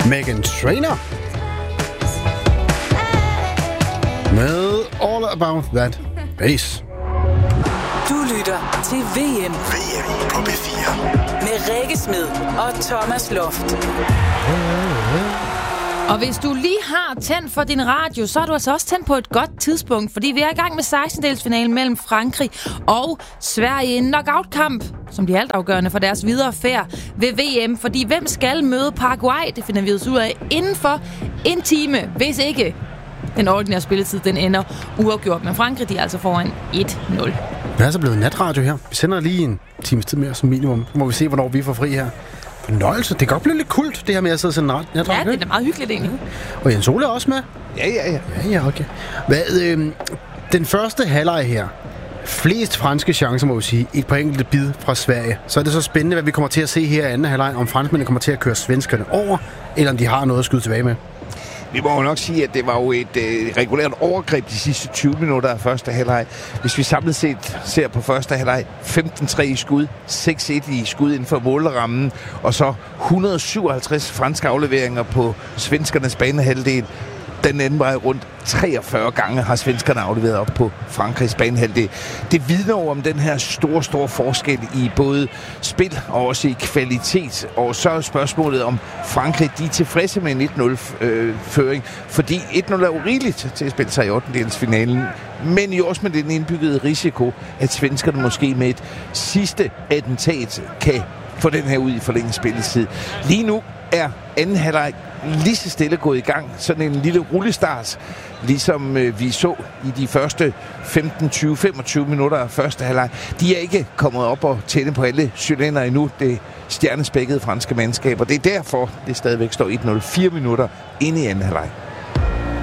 Meghan Trainor med All About That Bass. Du lytter til VM på P4 med Rikke Smed og Thomas Loft. Og hvis du lige har tændt for din radio, så er du altså også tændt på et godt tidspunkt, fordi vi er i gang med 16-delsfinalen mellem Frankrig og Sverige. En knockout-kamp, som de altafgørende for deres videre færd ved VM. Fordi hvem skal møde Paraguay? Det finder vi ud af inden for en time, hvis ikke den ordinære spilletid den ender uafgjort. Men Frankrig, de er altså foran 1-0. Det er altså blevet natradio her. Vi sender lige en times tid mere som minimum. Så må vi se, hvornår vi får fri her. Fornøjelse. Det kan godt blive lidt kult, det her med at sidde sådan natradio. Ja, det er da meget hyggeligt egentlig. Og Jens Ole er også med. Ja, okay. Den første halvleg her. Flest franske chancer, må vi sige. Et par enkelte bid fra Sverige. Så er det så spændende, hvad vi kommer til at se her i anden halvleg. Om franskmændene kommer til at køre svenskerne over, eller om de har noget at skyde tilbage med. Vi må jo nok sige, at det var jo et regulært overgreb de sidste 20 minutter af første halvleg. Hvis vi samlet set ser på første halvleg, 15-3 i skud, 6-1 i skud inden for målrammen, og så 157 franske afleveringer på svenskernes banehalvdel. Den anden vej rundt 43 gange har svenskerne afleveret op på Frankrigs banehalvdel. Det vidner jo om den her store forskel i både spil og også i kvalitet. Og så er spørgsmålet om Frankrig, de er tilfredse med en 1-0-føring. Fordi 1-0 er jo rigeligt til at spille sig i 8-delsfinalen. Men jo også med den indbyggede risiko, at svenskerne måske med et sidste attentat kan få den her ud i forlænget spilletid. Lige nu er anden halvleg lige så stille gået i gang. Sådan en lille rullestart, ligesom vi så i de første 15, 20, 25 minutter af første halvleg. De er ikke kommet op og tænde på alle cylinder endnu. Det stjernespækkede franske mandskab, og det er derfor, det stadigvæk står 1-0 4 minutter inde i anden halvleg.